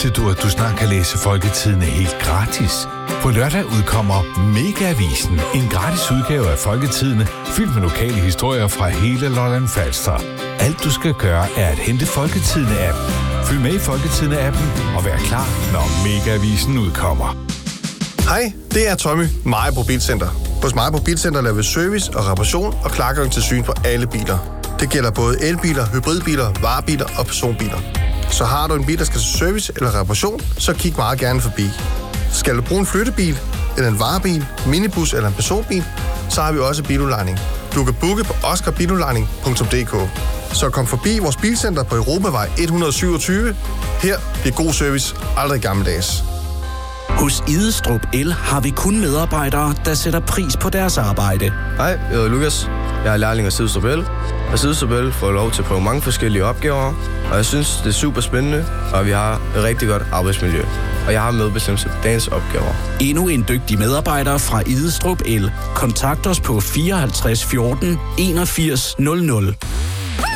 Vidste du, at du snart kan læse Folketidende helt gratis? På lørdag udkommer Mega-avisen, en gratis udgave af Folketidende, fyldt med lokale historier fra hele Lolland Falster. Alt du skal gøre, er at hente Folketidende-appen. Følg med i Folketidende-appen og vær klar, når Mega-avisen udkommer. Hej, det er Tommy, Majbo Bilcenter. Hos Majbo Bilcenter laver vi service og reparation og klargøring til syn på alle biler. Det gælder både elbiler, hybridbiler, varebiler og personbiler. Så har du en bil, der skal til service eller reparation, så kig meget gerne forbi. Skal du bruge en flyttebil, eller en varebil, minibus eller en personbil, så har vi også biludlejning. Du kan booke på oscarbiludlejning.dk. Så kom forbi vores bilcenter på Europavej 127. Her bliver god service aldrig gammeldags. Hos Idestrup El har vi kun medarbejdere, der sætter pris på deres arbejde. Hej, jeg hedder Lukas. Jeg er lærling af Idestrup El. Og Idestrup El får lov til at prøve mange forskellige opgaver, og jeg synes, det er super spændende, og vi har et rigtig godt arbejdsmiljø. Og jeg har medbestemmelse på dagens opgaver. Endnu en dygtig medarbejder fra Idestrup El. Kontakt os på 54 14 81 00.